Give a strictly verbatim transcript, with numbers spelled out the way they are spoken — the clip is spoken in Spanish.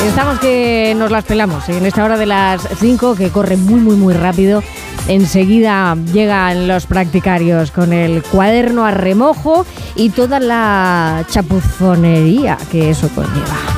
Estamos que nos las pelamos en esta hora de las cinco, que corre muy, muy, muy rápido. Enseguida llegan los practicarios con el cuaderno a remojo y toda la chapuzonería que eso conlleva.